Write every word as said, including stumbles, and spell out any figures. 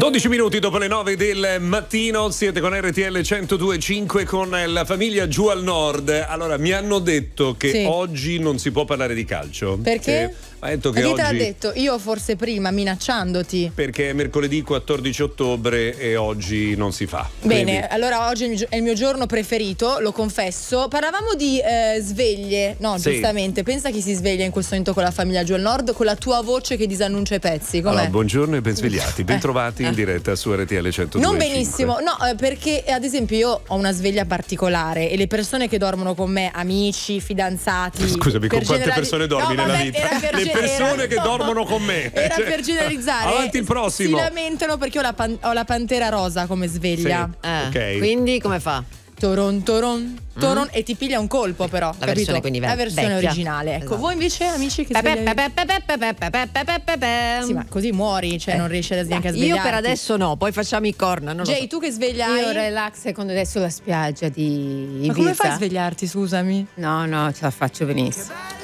dodici minuti dopo le nove del mattino, siete con R T L centodue e cinque con la famiglia giù al nord. Allora, mi hanno detto che Sì. oggi non si può parlare di calcio. Perché? Eh, ha detto Ma che chi te l'ha oggi detto? Io forse prima, minacciandoti. perché è mercoledì quattordici ottobre e oggi non si fa. Bene, Quindi, allora oggi è il mio gio- è il mio giorno preferito, lo confesso. Parlavamo di eh, sveglie, no, Sì. giustamente. Pensa chi si sveglia in questo momento con la famiglia giù al nord, con la tua voce che disannuncia i pezzi. Com'è? allora, buongiorno e ben svegliati, ben trovati in diretta su R T L centodue Non e cinque. benissimo, no, eh, perché ad esempio io ho una sveglia particolare e le persone che dormono con me, amici, fidanzati. Scusami, con per quante generali- persone dormi No, nella vabbè, vita? era per Le ge- persone era- che no. dormono con me. Era Cioè, per generalizzare. avanti il prossimo. Si lamentano perché ho la, pan- ho la pantera rosa come sveglia. Sì. Eh, Ok. Quindi come fa? Toron, toron, toron, e ti piglia un colpo però. La capito? versione quindi ve- La versione vecchia. originale. Ecco, Esatto. voi invece amici che Pepe, svegliate- pepe, pepe, pepe, pepe, pepe, pepe. Sì, ma così muori, cioè Eh. non riesci neanche a Beh, svegliarti. io per adesso no, poi facciamo i corna. Non lo Jay, so. tu che sveglia Io hai? relax quando adesso la spiaggia di Ibiza. Ma come fai a svegliarti, scusami? No, no, ce la faccio benissimo.